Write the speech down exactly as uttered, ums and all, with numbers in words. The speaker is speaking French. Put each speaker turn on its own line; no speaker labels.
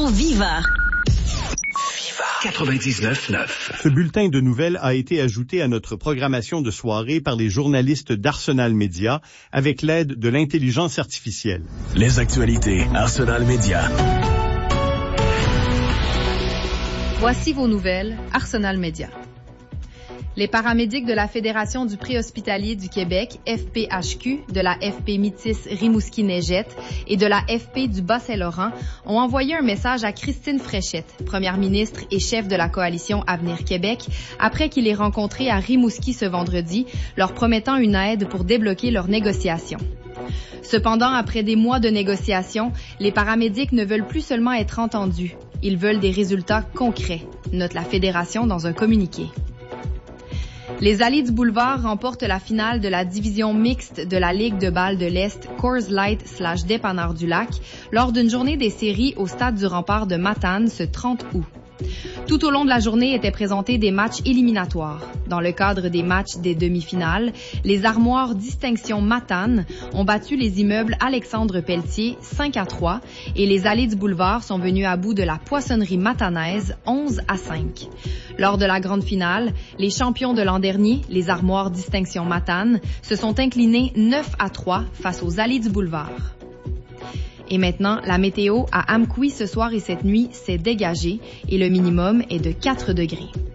Radio Viva.
quatre-vingt-dix-neuf neuf.
Ce bulletin de nouvelles a été ajouté à notre programmation de soirée par les journalistes d'Arsenal Média avec l'aide de l'intelligence artificielle.
Les actualités Arsenal Média.
Voici vos nouvelles Arsenal Média. Les paramédics de la Fédération du préhospitalier du Québec, F P H Q, de la F P Métis Rimouski-Neigette et de la F P du Bas-Saint-Laurent ont envoyé un message à Christine Fréchette, première ministre et chef de la coalition Avenir Québec, après qu'il ait rencontré à Rimouski ce vendredi, leur promettant une aide pour débloquer leurs négociations. Cependant, après des mois de négociations, les paramédics ne veulent plus seulement être entendus. Ils veulent des résultats concrets, note la Fédération dans un communiqué. Les Alliés du Boulevard remportent la finale de la division mixte de la Ligue de balle de l'Est Coors Light slash Dépanneur du Lac lors d'une journée des séries au stade du Rempart de Matane ce trente août. Tout au long de la journée étaient présentés des matchs éliminatoires. Dans le cadre des matchs des demi-finales, les Armoires Distinction Matane ont battu les immeubles Alexandre Pelletier cinq à trois et les Allées du Boulevard sont venus à bout de la Poissonnerie Matanaise onze à cinq. Lors de la grande finale, les champions de l'an dernier, les Armoires Distinction Matane, se sont inclinés neuf à trois face aux Allées du Boulevard. Et maintenant, la météo à Amqui ce soir et cette nuit s'est dégagée et le minimum est de quatre degrés.